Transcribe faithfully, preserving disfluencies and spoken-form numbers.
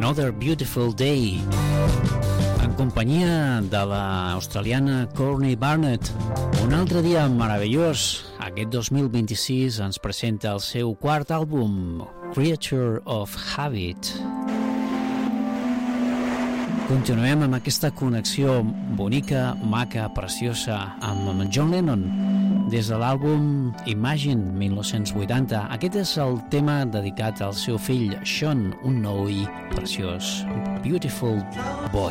Another Beautiful Day, en companyia de la australiana Courtney Barnett. Un altre dia meravellós. Aquest dos mil vint-i-sis ens presenta el seu quart àlbum, Creature of Habit. Continuem amb aquesta connexió bonica, maca, preciosa amb John Lennon des de l'àlbum Imagine mil nou-cents vuitanta. Aquest és el tema dedicat al seu fill Sean, un noi preciós, Beautiful Boy.